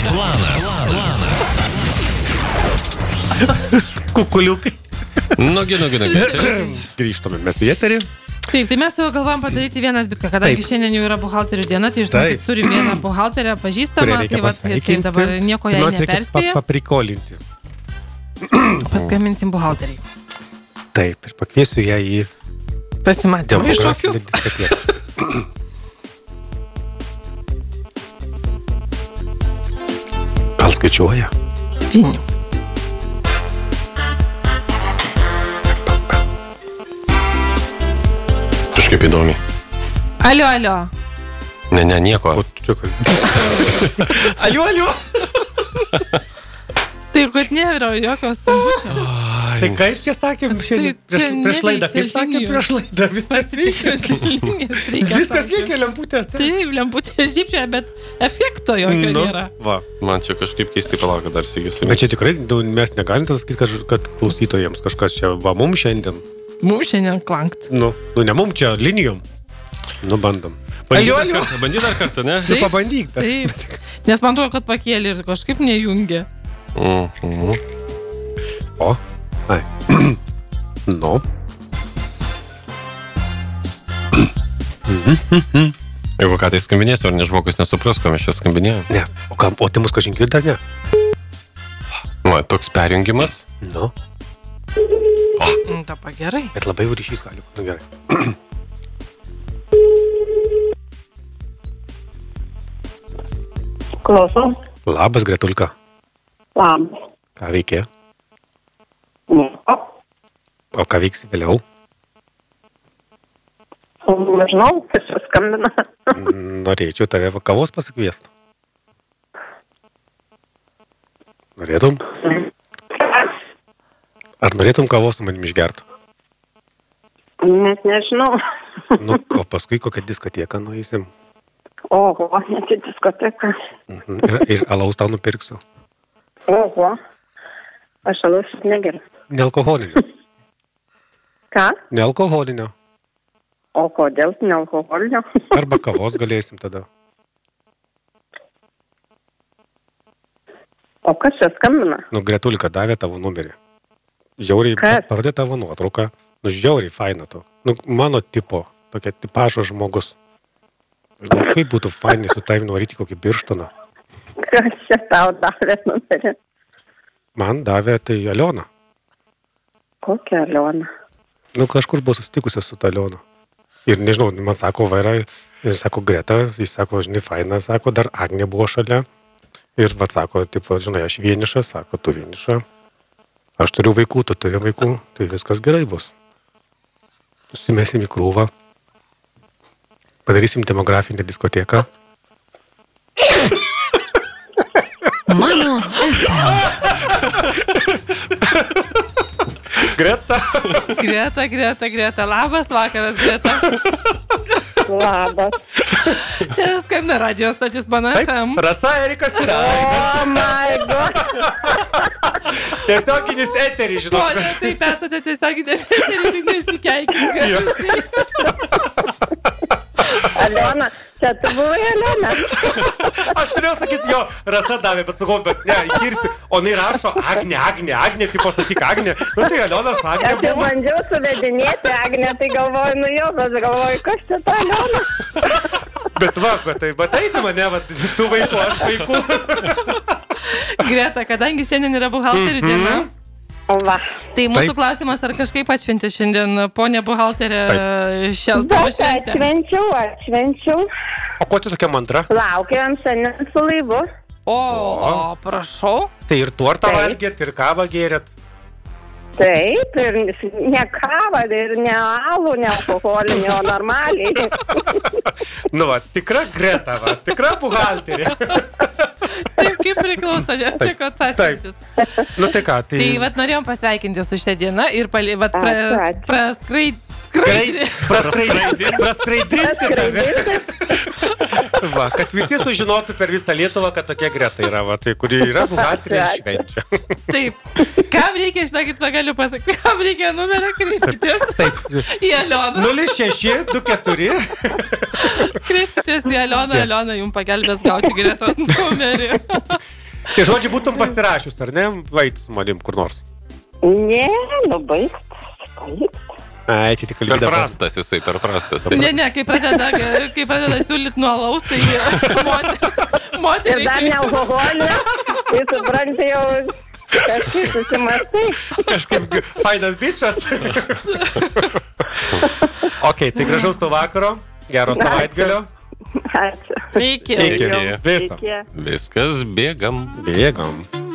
Kukuliukai. Nugi. Grįžtame mes į eterį. Taip, tai mes tavo galvom padaryti vienas bitką, kadangi šiandien jau yra buhalterių diena, tai žinau, kaip turim vieną buhalterę pažįstamą, tai va, taip dabar nieko jai neperspėja. Paprikolinti. Paskambinsim buhalteriai. Taip, ir pakviesiu ją į pasimatymą iš šokių. Gal skaičiuoja? Pinigus. Kažkaip įdomiai. Alio. Ne, nieko. Alio. Tai kad nėra jokios skambučio. Tai kaip čia sakėm prieš laidą? Kaip sakėm prieš laidą? Viskas veikia lemputės. Taip, lemputės žypčioja, bet efekto jokio nėra. Va. Man čia kažkaip keistai palaukia dar sėgis. Bet čia tikrai mes negalim sakyti, kad klausytojams kažkas čia va mums šiandien. Mums šiandien klankt. Nu, ne mums čia linijom. Nu, bandom. Bandyt dar kartą, ne? Tu pabandyk. Taip. Nes man atrodo, kad pakėlė ir kažkaip nejungia. O? Ai. Nu. Jeigu ką tai skambinėsiu, ar ne žmogus nesupras, ko mes čia skambinėjom? Ne. O tai mus kažin girdi, ar ne? Va, toks perjungimas. Nu. Tapa gerai. Bet labai jau ryšys gali būti. Nu, gerai. Klausom. Labas, Gretulka. Labas. Ką veikė? Nieko. O ką veiksi vėliau? Nežinau, kas čia skambina. Norėčiau tave kavos pasikviesti. Norėtum? Ar norėtum kavos su manim išgertų? Net nežinau. Nu, o paskui kokią diskoteką nueisim. Oho, net į diskoteką. Ir alaus tau nupirksiu. Oho, aš alaus negeriu. Nealkoholinio. Ką? Nealkoholinio. O kodėl nealkoholinio? Arba kavos galėsim tada. O kas čia skambina? Nu, Gretulka davė tavo numerį. Žiauriai parodė tavo nuotrauką. Nu, žiauriai faina to. Nu, mano tipo, tokia tipažo žmogus. Žinau, kaip būtų fainai su tavim nuvaryti kokį Birštoną. Kas čia tau davė numerį? Man davė tai Aliona. Kokia Aliona? Nu, kažkur buvo susitikusi su ta Aliona. Ir nežinau, man sako Vaira, ir sako Greta, jis sako, žinai, faina, sako, dar Agnė buvo šalia. Ir va, sako, tipo, žinai, aš vienišas, sako, tu vieniša. Aš turiu vaikų, tu turi vaikų, tai viskas gerai bus. Susimesim į krūvą. Padarysim demografinę diskoteką. Mano FM. Greta. Labas vakaras, Greta. Labas. Čia skambina radio stotis Mano FM. Rasa, Erikas ir Oh my God. Tiesioginis eteris, žinau. O, ne, taip esate tiesioginis eteris, tai nesikeikink. Aliona, čia tu buvai Aliona. Aš turėjau sakyti, jo, Rasa davė, bet sakau, bet ne, įkirsi. O jinai rašo Agnė, tipo sakyk Agnė. Nu tai Alionas Agnė Aš jau buvo. bandžiau suvedinėti Agnę, tai galvoju, nu jo, bet galvoju, kas čia ta Aliona? Bet va, bet eiti mane, va, tu vaikų, aš vaikų. Greta, kadangi šiandien yra buhalterių diena, Va. tai mūsų klausimas, ar kažkaip atšventė šiandien ponė buhalterė šią savo šventę? Atšvenčiau. O ko tu tokia mantra? Laukiam šiandien su laivu. O, prašau. Tai ir tortą valgėt, ir kavą gėrėt. Taip, ir ne kavą, ir ne alų, ne alkoholinį, o normaliai. Nu va, tikra Greta, va, tikra buhalterė. Taip, kaip priklauso, ne čia ko atsakytis. Nu tai ką, tai... Tai vat norėjom pasveikinti su šią dieną ir praskraidinti tave. Va, kad visi sužinotų per visą Lietuvą, kad tokia Greta yra, va, tai kuri yra buhalterė ir švenčia. Taip, kam reikia, žinokit, galiu pasakyti, kam reikia numerą kreiptis. Taip. Į Alioną. 0624. Kreiptis į Alioną, Aliona jums pagelbės gauti Gretos numerį. Tai žodžiu, būtum pasirašius, ar ne, vait su manim kur nors? Ne, nu baigt. Ai, čia tik Per kalbėdama. prastas jisai, per prastas. Ne, kai pradeda siūlyti nuo alaus, tai Ir moteriai. dar nealkoholinio, tai supranti jau kažkaip susimastai. Kažkaip fainas bičas. Ok, tai gražaus to vakaro, gero savaitgalio. Ačiū. Iki. Iki. Viso. Iki. Viskas, bėgam. Bėgam.